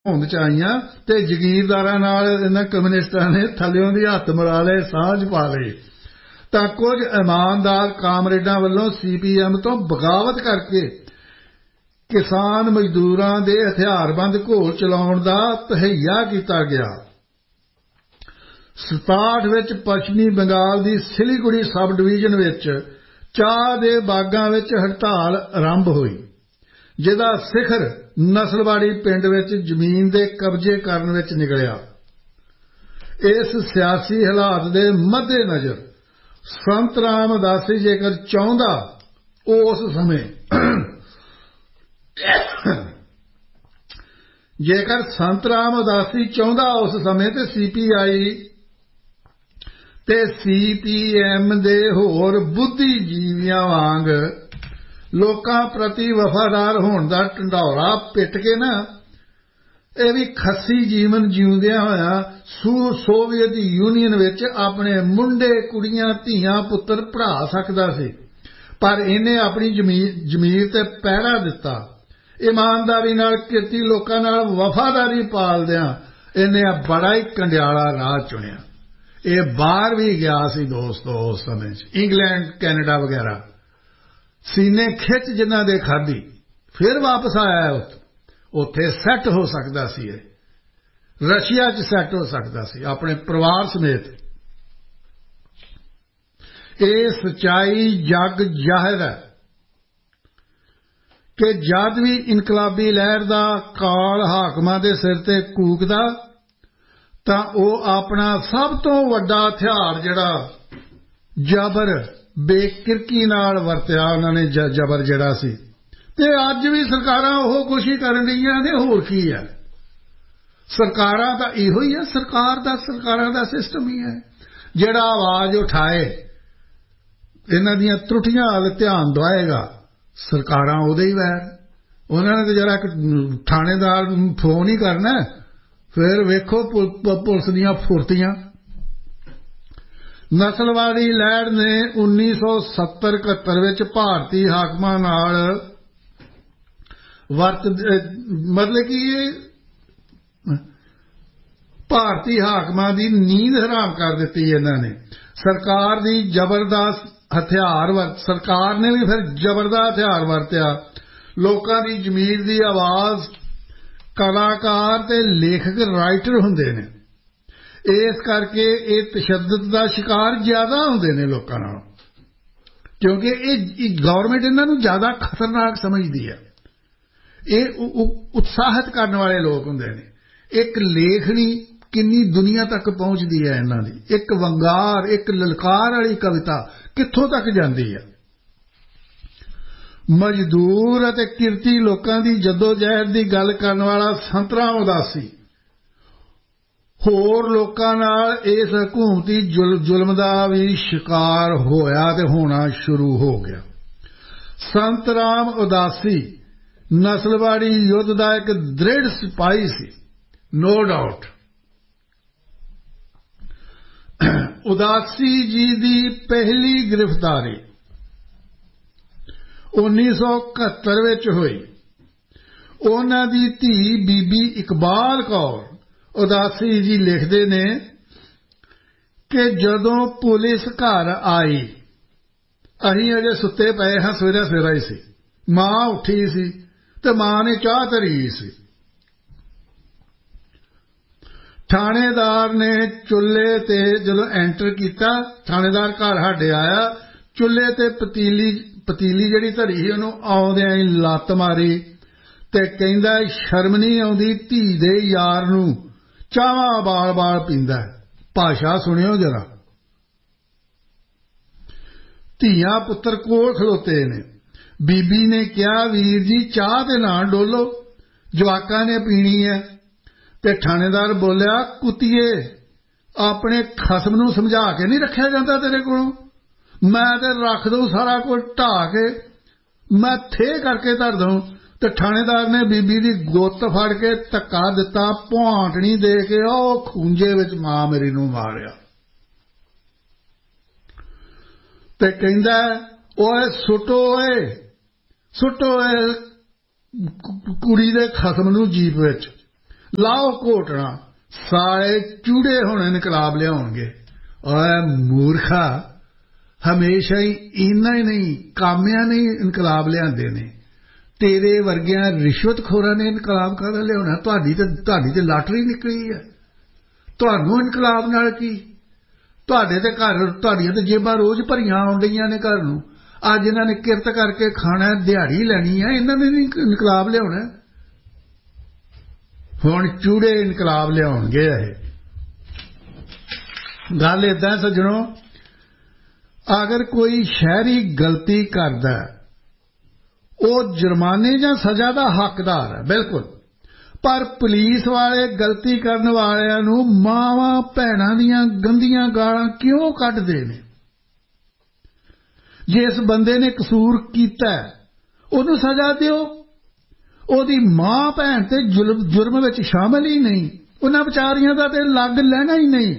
ਹੋਂਦ ਚ ਆਈਆਂ ਤੇ ਜਗੀਰਦਾਰਾਂ ਨਾਲ ਇਹਨਾਂ ਕਮਿਊਨਿਸਟਾਂ ਨੇ ਥੱਲਿਓਂ ਦੀ ਹੱਥ ਮਿਲਾ ਲਏ, ਸਾਂਝ ਪਾ ਲਈ। ਤਾਂ ਕੁਝ ਇਮਾਨਦਾਰ ਕਾਮਰੇਡਾਂ ਵੱਲੋਂ CPM ਤੋਂ ਬਗਾਵਤ ਕਰਕੇ ਕਿਸਾਨ ਮਜ਼ਦੂਰਾਂ ਦੇ ਹਥਿਆਰਬੰਦ ਘੋਲ ਚਲਾਉਣ ਦਾ ਤਹਈਆ ਕੀਤਾ ਗਿਆ। 67 ਵਿੱਚ ਪੱਛਮੀ ਬੰਗਾਲ ਦੀ ਸਿਲੀਗੁੜੀ ਸਬ ਡਿਵੀਜ਼ਨ ਵਿੱਚ ਚਾਹ ਦੇ ਬਾਗਾਂ ਵਿੱਚ ਹੜਤਾਲ ਆਰੰਭ ਹੋਈ, ਜਿਹਦਾ ਸਿਖਰ ਨਸਲਵਾੜੀ ਪਿੰਡ ਵਿੱਚ ਜ਼ਮੀਨ ਦੇ ਕਬਜ਼ੇ ਕਰਨ ਵਿੱਚ ਨਿਕਲਿਆ। ਇਸ ਸਿਆਸੀ ਹਾਲਾਤ ਦੇ ਮੱਦੇਨਜ਼ਰ ਸੰਤ ਰਾਮ ਉਦਾਸੀ ਜੇਕਰ ਚਾਹੁੰਦਾ ਉਸ ਸਮੇਂ ਤੇ CPI ਤੇ CPM ਦੇ ਹੋਰ ਬੁੱਧੀਜੀਵੀਆਂ ਵਾਂਗ ਲੋਕਾਂ ਪ੍ਰਤੀ ਵਫਾਦਾਰ ਹੋਣ ਦਾ ਢੰਡੌਰਾ ਪਿੱਟ ਕੇ ਨਾ ਇਹ ਵੀ ਖੱਸੀ ਜੀਵਨ ਜਿਉਂਦਿਆਂ ਹੋਇਆਂ ਸੋਵੀਅਤ ਯੂਨੀਅਨ ਵਿੱਚ ਆਪਣੇ ਮੁੰਡੇ ਕੁੜੀਆਂ ਧੀਆਂ ਪੁੱਤਰ ਪੜ੍ਹਾ ਸਕਦਾ ਸੀ। ਪਰ ਇਹਨੇ ਆਪਣੀ ਜ਼ਮੀਰ ਤੇ ਪਹਿਰਾ ਦਿੱਤਾ। ਇਮਾਨਦਾਰੀ ਨਾਲ ਕਿਰਤੀ ਲੋਕਾਂ ਨਾਲ ਵਫਾਦਾਰੀ ਪਾਲਦਿਆਂ ਇਹਨੇ ਬੜਾ ਹੀ ਕੰਡਿਆਲਾ ਰਾਹ ਚੁਣਿਆ। ਇਹ ਬਾਹਰ ਵੀ ਗਿਆ ਸੀ ਦੋਸਤੋ, ਉਸ ਸਮੇਂ 'ਚ ਇੰਗਲੈਂਡ ਕੈਨੇਡਾ ਵਗੈਰਾ ਸੀਨੇ ਖਿੱਚ ਜਿਨ੍ਹਾਂ ਦੇ ਖਾਧੀ, ਫਿਰ ਵਾਪਸ ਆਇਆ। ਉੱਥੇ ਸੈੱਟ ਹੋ ਸਕਦਾ ਸੀ, ਇਹ ਰਸ਼ੀਆ 'ਚ ਸੈੱਟ ਹੋ ਸਕਦਾ ਸੀ ਆਪਣੇ ਪਰਿਵਾਰ ਸਮੇਤ। ਇਹ ਸੱਚਾਈ ਜਗ ਜ਼ਾਹਿਰ ਹੈ ਕਿ ਜਦ ਵੀ ਇਨਕਲਾਬੀ ਲਹਿਰ ਦਾ ਕਾਲ ਹਾਕਮਾਂ ਦੇ ਸਿਰ ਤੇ ਕੂਕਦਾ ਤਾਂ ਉਹ ਆਪਣਾ ਸਭ ਤੋਂ ਵੱਡਾ ਹਥਿਆਰ ਜਿਹੜਾ ਜ਼ਬਰ ਬੇਕਿਰਕੀ ਨਾਲ ਵਰਤਿਆ ਉਹਨਾਂ ਨੇ। ਜ਼ਬਰ ਜਿਹੜਾ ਸੀ, ਤੇ ਅੱਜ ਵੀ ਸਰਕਾਰਾਂ ਉਹ ਕੁਛ ਹੀ ਕਰਨ ਰਹੀਆਂ ਨੇ। ਹੋਰ ਕੀ ਹੈ, ਸਰਕਾਰਾਂ ਤਾਂ ਇਹੋ ਹੀ ਹੈ। ਸਰਕਾਰਾਂ ਦਾ ਸਿਸਟਮ ਹੀ ਹੈ ਜਿਹੜਾ ਆਵਾਜ਼ ਉਠਾਏ, ਇਹਨਾਂ ਦੀਆਂ ਤਰੁੱਟੀਆਂ ਵੱਲ ਧਿਆਨ ਦਵਾਏਗਾ, ਸਰਕਾਰਾਂ ਉਹਦੇ ਹੀ ਵੈਰ। ਉਹਨਾਂ ਨੇ ਤਾਂ ਜਰਾ ਥਾਣੇਦਾਰ ਨੂੰ ਫੋਨ ਹੀ ਕਰਨਾ, ਫਿਰ ਵੇਖੋ ਪੁਲਿਸ ਦੀਆਂ ਫੁਰਤੀਆਂ। ਨਸਲਵਾਦੀ ਲਹਿਰ ਨੇ 1970-71 ਵਿੱਚ ਭਾਰਤੀ ਹਾਕਮਾਂ ਨਾਲ ਮਤਲਬ ਕਿ ਇਹ ਭਾਰਤੀ ਹਾਕਮਾਂ ਦੀ ਨੀਂਦ ਹਰਾਮ ਕਰ ਦਿੱਤੀ। ਇਹਨਾਂ ਨੇ ਸਰਕਾਰ ਦੀ ਜ਼ਬਰਦਸਤ ਸਰਕਾਰ ਨੇ ਵੀ ਫਿਰ ਜ਼ਬਰਦਸਤ ਹਥਿਆਰ ਵਰਤਿਆ। ਲੋਕਾਂ ਦੀ ਜ਼ਮੀਰ ਦੀ ਆਵਾਜ਼ ਕਲਾਕਾਰ ਤੇ ਲੇਖਕ ਰਾਈਟਰ ਹੁੰਦੇ ਨੇ, ਇਸ ਕਰਕੇ ਇਹ ਤਸ਼ੱਦਦ ਦਾ ਸ਼ਿਕਾਰ ਜ਼ਿਆਦਾ ਹੁੰਦੇ ਨੇ ਲੋਕਾਂ ਨਾਲੋਂ, ਕਿਉਂਕਿ ਇਹ ਗਵਰਨਮੈਂਟ ਇਹਨਾਂ ਨੂੰ ਜ਼ਿਆਦਾ ਖਤਰਨਾਕ ਸਮਝਦੀ ਹੈ। ਇਹ ਉਤਸ਼ਾਹਿਤ ਕਰਨ ਵਾਲੇ ਲੋਕ ਹੁੰਦੇ ਨੇ। ਇੱਕ ਲੇਖਣੀ ਕਿੰਨੀ ਦੁਨੀਆ ਤੱਕ ਪਹੁੰਚਦੀ ਹੈ ਇਹਨਾਂ ਦੀ, ਇੱਕ ਵੰਗਾਰ, ਇੱਕ ਲਲਕਾਰ ਵਾਲੀ ਕਵਿਤਾ ਕਿੱਥੋਂ ਤੱਕ ਜਾਂਦੀ ਹੈ। ਮਜ਼ਦੂਰ ਅਤੇ ਕਿਰਤੀ ਲੋਕਾਂ ਦੀ ਜੱਦੋਜਹਿਦ ਦੀ ਗੱਲ ਕਰਨ ਵਾਲਾ ਸੰਤ ਰਾਮ ਉਦਾਸੀ ਹੋਰ ਲੋਕਾਂ ਨਾਲ ਇਸ ਹਕੂਮਤੀ ਜ਼ੁਲਮ ਦਾ ਵੀ ਸ਼ਿਕਾਰ ਹੋਇਆ ਤੇ ਹੋਣਾ ਸ਼ੁਰੂ ਹੋ ਗਿਆ। ਸੰਤ ਰਾਮ ਉਦਾਸੀ ਨਸਲਵਾੜੀ ਯੁੱਧ ਦਾ ਇੱਕ ਦ੍ਰਿੜ ਸਿਪਾਹੀ ਸੀ, ਨੋ ਡਾਊਟ। ਉਦਾਸੀ ਜੀ ਦੀ ਪਹਿਲੀ ਗ੍ਰਿਫਤਾਰੀ 1971 ਵਿੱਚ ਹੋਈ। ਉਹਨਾਂ ਦੀ ਧੀ ਬੀਬੀ ਇਕਬਾਲ ਕੌਰ ਉਦਾਸੀ ਜੀ ਲਿਖਦੇ ਨੇ ਕਿ ਜਦੋਂ ਪੁਲਿਸ ਘਰ ਆਈ, ਅਸੀਂ ਅਜੇ ਸੁੱਤੇ ਪਏ ਹਾਂ, ਸਵੇਰਾ ਹੀ ਸੀ। ਮਾਂ ਉੱਠੀ ਸੀ ਤੇ ਮਾਂ ਨੇ ਚਾਹ ਧਰੀ ਸੀ। ਥਾਣੇਦਾਰ ਨੇ ਚੁੱਲ੍ਹੇ ਤੇ ਜਦੋਂ ਐਂਟਰ ਕੀਤਾ, ਥਾਣੇਦਾਰ ਘਰ ਸਾਡੇ ਆਇਆ, ਚੁੱਲ੍ਹੇ ਤੇ ਪਤੀਲੀ ਜਿਹੜੀ ਧਰੀ ਸੀ ਉਹਨੂੰ ਆਉਂਦਿਆਂ ਹੀ ਲੱਤ ਮਾਰੀ ਤੇ ਕਹਿੰਦਾ ਸ਼ਰਮ ਨਹੀਂ ਆਉਂਦੀ ਧੀ ਦੇ ਯਾਰ ਨੂੰ ਚਾਹਾਂ ਬਾਲ ਪੀਂਦਾ। ਭਾਸ਼ਾ ਸੁਣਿਓ ਜਰਾ। ਧੀਆਂ ਪੁੱਤਰ ਕੋਲ ਖਲੋਤੇ ਨੇ। ਬੀਬੀ ਨੇ ਕਿਹਾ ਵੀਰ ਜੀ ਚਾਹ ਤੇ ਨਾ ਡੋਲੋ, ਜਵਾਕਾਂ ਨੇ ਪੀਣੀ ਹੈ। ਤੇ ਥਾਣੇਦਾਰ ਬੋਲਿਆ ਕੁੱਤੀਏ, ਆਪਣੇ ਖਸਮ ਨੂੰ ਸਮਝਾ ਕੇ ਨਹੀਂ ਰੱਖਿਆ ਜਾਂਦਾ ਤੇਰੇ ਕੋਲੋਂ? ਮੈਂ ਤੇ ਰੱਖ ਦਊ ਸਾਰਾ ਕੁਝ ਢਾਹ ਕੇ, ਮੈਂ ਥੇ ਕਰਕੇ ਧਰ ਦਊਂ। ਤੇ ਥਾਣੇਦਾਰ ਨੇ ਬੀਬੀ ਦੀ ਗੁੱਤ ਫੜ ਕੇ ਧੱਕਾ ਦਿੱਤਾ, ਭੁਆਂਟਣੀ ਦੇ ਕੇ ਉਹ ਖੂੰਜੇ ਵਿੱਚ ਮਾਂ ਮੇਰੀ ਨੂੰ ਮਾਰਿਆ ਤੇ ਕਹਿੰਦਾ ਓਏ ਸੁੱਟੋ ਏ ਕੁੜੀ ਦੇ ਖਸਮ ਨੂੰ ਜੀਪ ਵਿੱਚ। ਲਾਓ ਘੋਟਣਾ ਸਾਲੇ ਚੂੜੇ ਹੁਣ ਇਨਕਲਾਬ ਲਿਆਉਣਗੇ। ਓਏ ਮੂਰਖਾ, ਹਮੇਸ਼ਾ ਹੀ ਇੰਨਾ ਹੀ ਨਹੀਂ ਕਾਮਿਆਂ ਨੇ ਇਨਕਲਾਬ ਲਿਆਂਦੇ ਨੇ। ਤੇਰੇ ਵਰਗਿਆਂ ਰਿਸ਼ਵਤਖੋਰਾਂ ਨੇ ਇਨਕਲਾਬ ਕਾਹਦਾ ਲਿਆਉਣਾ? ਤੁਹਾਡੀ ਤੇ ਲਾਟਰੀ ਨਿਕਲੀ ਹੈ। ਤੁਹਾਨੂੰ ਇਨਕਲਾਬ ਨਾਲ ਕੀ? ਤੁਹਾਡੇ ਤੇ ਘਰ, ਤੁਹਾਡੀਆਂ ਤੇ ਜੇਬਾਂ ਰੋਜ਼ ਭਰੀਆਂ ਆਉਣ ਡਈਆਂ ਨੇ ਘਰ ਨੂੰ। ਅੱਜ ਇਹਨਾਂ ਨੇ ਕਿਰਤ ਕਰਕੇ ਖਾਣਾ, ਦਿਹਾੜੀ ਲੈਣੀ ਹੈ, ਇਹਨਾਂ ਨੇ ਨਹੀਂ ਇਨਕਲਾਬ ਲਿਆਉਣਾ। ਹੁਣ ਚੂੜੇ ਇਨਕਲਾਬ ਲਿਆਉਣਗੇ। ਇਹ ਗੱਲ ਏਦਾਂ ਸੱਜਣੋ, ਅਗਰ ਕੋਈ ਸ਼ਹਿਰੀ ਗਲਤੀ ਕਰਦਾ ਉਹ ਜੁਰਮਾਨੇ ਜਾਂ ਸਜ਼ਾ ਦਾ ਹੱਕਦਾਰ ਹੈ, ਬਿਲਕੁਲ। ਪਰ ਪੁਲਿਸ ਵਾਲੇ ਗਲਤੀ ਕਰਨ ਵਾਲਿਆਂ ਨੂੰ ਮਾਵਾਂ ਭੈਣਾਂ ਦੀਆਂ ਗੰਦੀਆਂ ਗਾਲਾਂ ਕਿਉਂ ਕੱਢਦੇ ਨੇ? ਜਿਸ ਬੰਦੇ ਨੇ ਕਸੂਰ ਕੀਤਾ ਉਹਨੂੰ ਸਜ਼ਾ ਦਿਓ। ਉਹਦੀ ਮਾਂ ਭੈਣ ਤੇ ਜੁਰਮ ਵਿੱਚ ਸ਼ਾਮਲ ਹੀ ਨਹੀਂ। ਉਹਨਾਂ ਵਿਚਾਰੀਆਂ ਦਾ ਤੇ ਲੱਗ ਲੈਣਾ ਹੀ ਨਹੀਂ।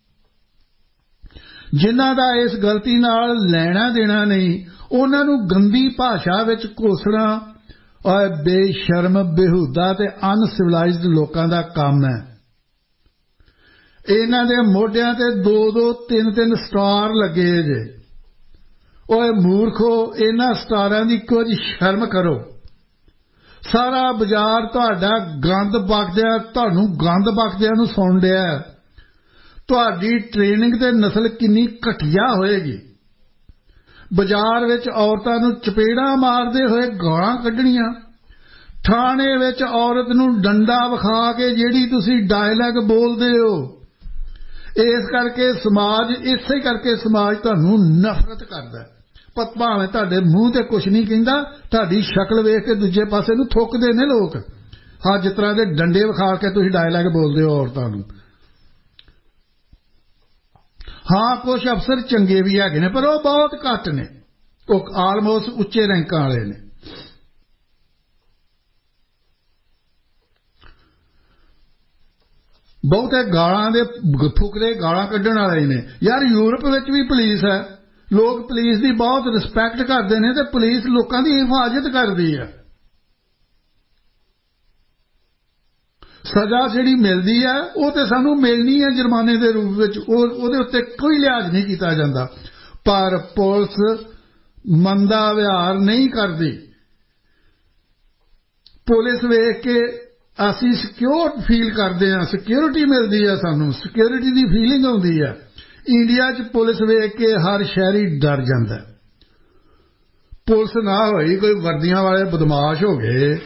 ਜਿਨ੍ਹਾਂ ਦਾ ਇਸ ਗਲਤੀ ਨਾਲ ਲੈਣਾ ਦੇਣਾ ਨਹੀਂ, ਉਹਨਾਂ ਨੂੰ ਗੰਦੀ ਭਾਸ਼ਾ ਵਿੱਚ ਕੋਸਣਾ ਔਰ ਬੇਸ਼ਰਮ, ਬੇਹੂਦਾ ਤੇ ਅਨਸਿਵਲਾਈਜ਼ਡ ਲੋਕਾਂ ਦਾ ਕੰਮ ਹੈ। ਇਹਨਾਂ ਦੇ ਮੋਢਿਆਂ ਤੇ 2-2, 3-3 ਸਟਾਰ ਲੱਗੇ ਜੇ। ਓਏ ਮੂਰਖੋ, ਇਹਨਾਂ ਸਟਾਰਾਂ ਦੀ ਕੁਝ ਸ਼ਰਮ ਕਰੋ। ਸਾਰਾ ਬਾਜ਼ਾਰ ਤੁਹਾਡਾ ਗੰਦ ਬਕਦਿਆਂ, ਤੁਹਾਨੂੰ ਗੰਦ ਬਕਦਿਆਂ ਨੂੰ ਸੁਣ ਰਿਹਾ। ਤੁਹਾਡੀ ਟ੍ਰੇਨਿੰਗ ਤੇ ਨਸਲ ਕਿੰਨੀ ਘਟੀਆ ਹੋਏਗੀ। ਬਾਜ਼ਾਰ ਵਿੱਚ ਔਰਤਾਂ ਨੂੰ ਚਪੇੜਾਂ ਮਾਰਦੇ ਹੋਏ ਗਾਲਾਂ ਕੱਢਣੀਆਂ, ਥਾਣੇ ਵਿੱਚ ਔਰਤ ਨੂੰ ਡੰਡਾ ਵਿਖਾ ਕੇ ਜਿਹੜੀ ਤੁਸੀਂ ਡਾਇਲੌਗ ਬੋਲਦੇ ਹੋ। ਇਸੇ ਕਰਕੇ ਸਮਾਜ ਤੁਹਾਨੂੰ ਨਫ਼ਰਤ ਕਰਦਾ। ਭਾਵੇਂ ਤੁਹਾਡੇ ਮੂੰਹ ਤੇ ਕੁਝ ਨਹੀਂ ਕਹਿੰਦਾ, ਤੁਹਾਡੀ ਸ਼ਕਲ ਵੇਖ ਕੇ ਦੂਜੇ ਪਾਸੇ ਨੂੰ ਥੁੱਕਦੇ ਨੇ ਲੋਕ। ਹਾਂ, ਜਿਸ ਤਰ੍ਹਾਂ ਦੇ ਡੰਡੇ ਵਿਖਾ ਕੇ ਤੁਸੀਂ ਡਾਇਲੌਗ ਬੋਲਦੇ ਹੋ ਔਰਤਾਂ ਨੂੰ। ਹਾਂ, ਕੁਝ ਅਫਸਰ ਚੰਗੇ ਵੀ ਹੈਗੇ ਨੇ, ਪਰ ਉਹ ਬਹੁਤ ਘੱਟ ਨੇ। ਉਹ ਆਲਮੋਸਟ ਉੱਚੇ ਰੈਂਕਾਂ ਵਾਲੇ ਨੇ। ਬਹੁਤੇ ਗਾਲਾਂ ਦੇ ਫੁਕਰੇ ਗਾਲਾਂ ਕੱਢਣ ਵਾਲੇ ਨੇ। ਯਾਰ, ਯੂਰਪ ਵਿੱਚ ਵੀ ਪੁਲਿਸ ਹੈ। ਲੋਕ ਪੁਲਿਸ ਦੀ ਬਹੁਤ ਰਿਸਪੈਕਟ ਕਰਦੇ ਨੇ ਤੇ ਪੁਲਿਸ ਲੋਕਾਂ ਦੀ ਹਿਫਾਜ਼ਤ ਕਰਦੀ ਹੈ। ਸਜ਼ਾ ਜਿਹੜੀ ਮਿਲਦੀ ਹੈ ਉਹ ਤੇ ਸਾਨੂੰ ਮਿਲਣੀ ਹੈ ਜੁਰਮਾਨੇ ਦੇ ਰੂਪ ਵਿੱਚ। ਉਹਦੇ ਉੱਤੇ ਕੋਈ ਲਿਹਾਜ਼ ਨਹੀਂ ਕੀਤਾ ਜਾਂਦਾ। ਪਰ ਪੁਲਿਸ ਮੰਦਾ ਵਿਹਾਰ ਨਹੀਂ ਕਰਦੀ। ਪੁਲਿਸ ਵੇਖ ਕੇ ਅਸੀਂ ਸਿਕਿਉਰ ਫੀਲ ਕਰਦੇ ਹਾਂ, ਸਿਕਿਉਰਿਟੀ ਮਿਲਦੀ ਹੈ, ਸਾਨੂੰ ਸਿਕਿਉਰਿਟੀ ਦੀ ਫੀਲਿੰਗ ਆਉਂਦੀ ਹੈ। ਇੰਡੀਆ 'ਚ ਪੁਲਿਸ ਵੇਖ ਕੇ ਹਰ ਸ਼ਹਿਰੀ ਡਰ ਜਾਂਦਾ। ਪੁਲਿਸ ਨਾ ਹੋਈ, ਕੋਈ ਵਰਦੀਆਂ ਵਾਲੇ ਬਦਮਾਸ਼ ਹੋ ਗਏ।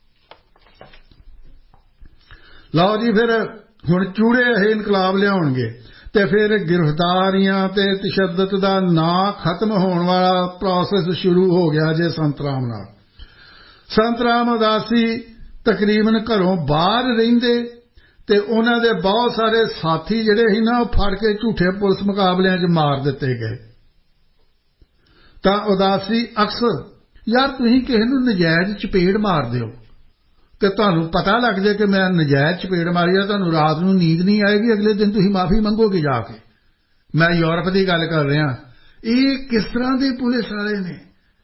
ਲਓ ਜੀ, ਫਿਰ ਹੁਣ ਚੂੜੇ ਇਹ ਇਨਕਲਾਬ ਲਿਆਉਣਗੇ ਤੇ ਫਿਰ ਗ੍ਰਿਫਤਾਰੀਆਂ ਤੇ ਤਸ਼ੱਦਦ ਦਾ ਨਾ ਖਤਮ ਹੋਣ ਵਾਲਾ ਪ੍ਰੋਸੈਸ ਸ਼ੁਰੂ ਹੋ ਗਿਆ ਜੇ ਸੰਤ ਰਾਮ ਨਾਲ। ਸੰਤ ਰਾਮ ਉਦਾਸੀ ਤਕਰੀਬਨ ਘਰੋਂ ਬਾਹਰ ਰਹਿੰਦੇ ਤੇ ਉਹਨਾਂ ਦੇ ਬਹੁਤ ਸਾਰੇ ਸਾਥੀ ਜਿਹੜੇ ਸੀ ਨਾ, ਉਹ ਫੜ ਕੇ ਝੂਠੇ ਪੁਲਿਸ ਮੁਕਾਬਲਿਆਂ 'ਚ ਮਾਰ ਦਿੱਤੇ ਗਏ। ਤਾਂ ਉਦਾਸੀ ਅਕਸਰ, ਯਾਰ ਤੁਸੀਂ ਕਿਸੇ ਨੂੰ ਨਜਾਇਜ਼ ਚਪੇੜ ਮਾਰ ਦਿਓ ਤੇ ਤੁਹਾਨੂੰ ਪਤਾ ਲੱਗ ਜਾਏ ਕਿ ਮੈਂ ਨਜਾਇਜ਼ ਚਪੇੜ ਮਾਰੀ ਆ, ਤੁਹਾਨੂੰ ਰਾਤ ਨੂੰ ਨੀਂਦ ਨਹੀਂ ਆਏਗੀ, ਅਗਲੇ ਦਿਨ ਤੁਸੀਂ ਮਾਫੀ ਮੰਗੋਗੇ ਜਾ ਕੇ। ਮੈਂ ਯੂਰਪ ਦੀ ਗੱਲ ਕਰ ਰਿਹਾ। ਇਹ ਕਿਸ ਤਰ੍ਹਾਂ ਦੇ ਪੁਲਿਸ ਵਾਲੇ ਨੇ?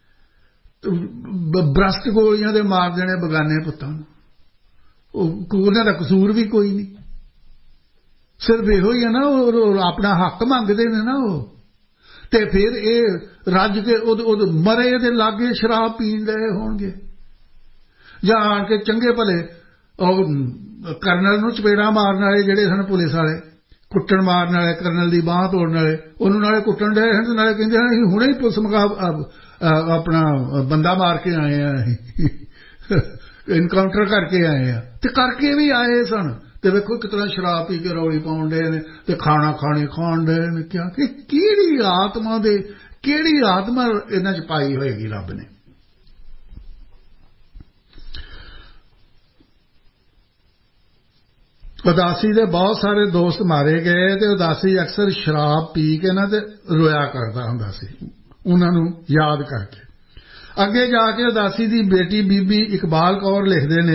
ਬ੍ਰਸਟ ਗੋਲੀਆਂ ਦੇ ਮਾਰ ਦੇਣੇ ਬਗਾਨੇ ਪੁੱਤਾਂ ਨੂੰ। ਉਹਨਾਂ ਦਾ ਕਸੂਰ ਵੀ ਕੋਈ ਨਹੀਂ, ਸਿਰਫ ਇਹੋ ਹੀ ਹੈ ਨਾ, ਉਹ ਆਪਣਾ ਹੱਕ ਮੰਗਦੇ ਨੇ ਨਾ ਉਹ। ਤੇ ਫਿਰ ਇਹ ਰੱਜ ਕੇ ਉਹ ਮਰੇ ਦੇ ਲਾਗੇ ਸ਼ਰਾਬ ਪੀਣ ਰਹੇ ਹੋਣਗੇ, ਜਾਂ ਆਣ ਕੇ ਚੰਗੇ ਭਲੇ ਉਹ ਕਰਨਲ ਨੂੰ ਚਪੇੜਾਂ ਮਾਰਨ ਵਾਲੇ ਜਿਹੜੇ ਸਨ ਪੁਲਿਸ ਵਾਲੇ, ਕੁੱਟਣ ਮਾਰਨ ਵਾਲੇ, ਕਰਨਲ ਦੀ ਬਾਂਹ ਤੋੜਨ ਵਾਲੇ, ਉਹਨੂੰ ਨਾਲੇ ਕੁੱਟਣ ਡਏ ਹਨ ਤੇ ਨਾਲੇ ਕਹਿੰਦੇ ਹਨ ਅਸੀਂ ਹੁਣੇ ਹੀ ਪੁਲਿਸ ਆਪਣਾ ਬੰਦਾ ਮਾਰ ਕੇ ਆਏ ਆ, ਇਨਕਾਊਂਟਰ ਕਰਕੇ ਆਏ ਆ। ਤੇ ਕਰਕੇ ਵੀ ਆਏ ਸਨ। ਤੇ ਵੇਖੋ ਕਿਤਨਾ ਸ਼ਰਾਬ ਪੀ ਕੇ ਰੌਲੀ ਪਾਉਣ ਡਏ ਨੇ ਤੇ ਖਾਣਾ ਖਾਣ ਡਏ ਨੇ। ਕਿਹੜੀ ਆਤਮਾ ਇਹਨਾਂ 'ਚ ਪਾਈ ਹੋਏਗੀ ਰੱਬ ਨੇ? ਉਦਾਸੀ ਦੇ ਬਹੁਤ ਸਾਰੇ ਦੋਸਤ ਮਾਰੇ ਗਏ ਤੇ ਉਦਾਸੀ ਅਕਸਰ ਸ਼ਰਾਬ ਪੀ ਕੇ ਨਾ ਤੇ ਰੋਇਆ ਕਰਦਾ ਹੁੰਦਾ ਸੀ ਉਹਨਾਂ ਨੂੰ ਯਾਦ ਕਰਕੇ। ਅੱਗੇ ਜਾ ਕੇ ਉਦਾਸੀ ਦੀ ਬੇਟੀ ਬੀਬੀ ਇਕਬਾਲ ਕੌਰ ਲਿਖਦੇ ਨੇ,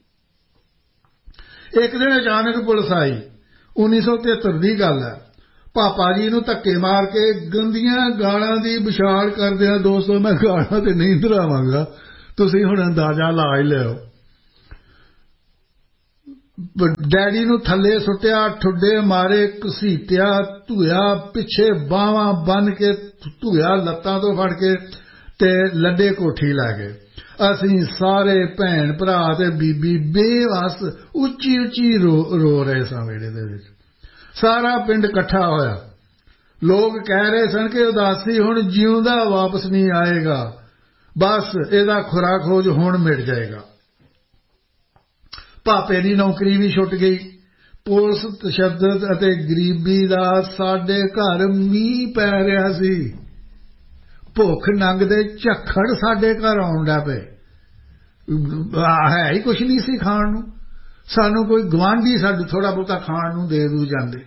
ਇੱਕ ਦਿਨ ਅਚਾਨਕ ਪੁਲਿਸ ਆਈ। 1973 ਦੀ ਗੱਲ ਹੈ। ਪਾਪਾ ਜੀ ਨੂੰ ਧੱਕੇ ਮਾਰ ਕੇ ਗੰਦੀਆਂ ਗਾਲਾਂ ਦੀ ਵਿਛਾੜ ਕਰਦਿਆਂ, ਦੋਸਤੋ ਮੈਂ ਗਾਲਾਂ ਤੇ ਨਹੀਂ ਦੁਹਰਾਵਾਂਗਾ, ਤੁਸੀਂ ਹੁਣ ਅੰਦਾਜ਼ਾ ਲਾ ਹੀ ਲਿਓ। ਡੈਡੀ ਨੂੰ ਥੱਲੇ ਸੁੱਟਿਆ, ਠੁੱਡੇ ਮਾਰੇ, ਘਸੀਟਿਆ, ਧੂਇਆ, ਪਿੱਛੇ ਬਾਹਾਂ ਬੰਨ ਕੇ ਧੂਇਆ ਲੱਤਾਂ ਤੋਂ ਫੜ ਕੇ ਤੇ ਲੱਡੇ ਕੋਠੀ ਲੈ ਗਏ। ਅਸੀਂ ਸਾਰੇ ਭੈਣ ਭਰਾ ਤੇ ਬੀਬੀ ਬੇਵੱਸ ਉੱਚੀ ਉੱਚੀ ਰੋ ਰਹੇ ਸਾਂ ਵਿਹੜੇ ਦੇ ਵਿੱਚ। ਸਾਰਾ ਪਿੰਡ ਇਕੱਠਾ ਹੋਇਆ। ਲੋਕ ਕਹਿ ਰਹੇ ਸਨ ਕਿ ਉਦਾਸੀ ਹੁਣ ਜਿਉਂਦਾ ਵਾਪਸ ਨਹੀਂ ਆਏਗਾ, ਬਸ ਇਹਦਾ ਖੁਰਾ ਖੋਜ ਹੁਣ ਮਿਟ ਜਾਏਗਾ। ਭਾਪੇ ਦੀ ਨੌਕਰੀ ਵੀ ਛੁੱਟ ਗਈ। ਪੁਲਿਸ ਤਸ਼ੱਦਦ ਅਤੇ ਗਰੀਬੀ ਦਾ ਸਾਡੇ ਘਰ ਮੀਂਹ ਪੈ ਰਿਹਾ ਸੀ। ਭੁੱਖ ਨੰਗ ਦੇ ਝੱਖੜ ਸਾਡੇ ਘਰ ਆਉਣ ਲੱਗ ਪਏ। ਹੈ ਹੀ ਕੁਛ ਨਹੀਂ ਸੀ ਖਾਣ ਨੂੰ। ਸਾਨੂੰ ਕੋਈ ਗੁਆਂਢੀ ਸਾਨੂੰ ਥੋੜ੍ਹਾ ਬਹੁਤਾ ਖਾਣ ਨੂੰ ਦੇ ਦੂ ਜਾਂਦੇ।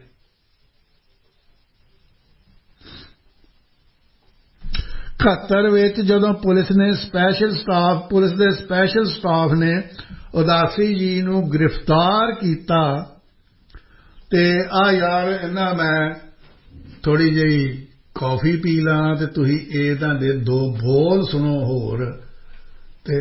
71 ਵਿੱਚ ਜਦੋਂ ਪੁਲਿਸ ਦੇ ਸਪੈਸ਼ਲ ਸਟਾਫ ਨੇ ਉਦਾਸੀ ਜੀ ਨੂੰ ਗ੍ਰਿਫਤਾਰ ਕੀਤਾ ਤੇ ਯਾਰ ਇਹਨਾਂ ਮੈਂ ਥੋੜ੍ਹੀ ਜਿਹੀ ਕੌਫੀ ਪੀ ਲਾਂ ਤੇ ਤੁਸੀਂ ਇਹ ਤੁਹਾਡੇ 2 ਬੋਲ ਸੁਣੋ ਹੋਰ। ਤੇ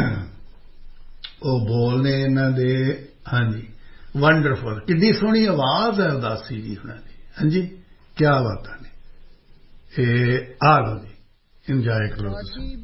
ਉਹ ਬੋਲ ਨੇ ਇਹਨਾਂ ਦੇ, ਹਾਂਜੀ, ਵੰਡਰਫੁਲ, ਕਿੰਨੀ ਸੋਹਣੀ ਆਵਾਜ਼ ਹੈ ਉਦਾਸੀ ਜੀ ਹੁਣਾਂ ਦੀ। ਹਾਂਜੀ, ਕਿਆ ਬਾਤਾਂ ਨੇ। ਇਹ ਆ ਲਓ ਜੀ, ਇੰਜੋਏ ਕਰੋ ਤੁਸੀਂ।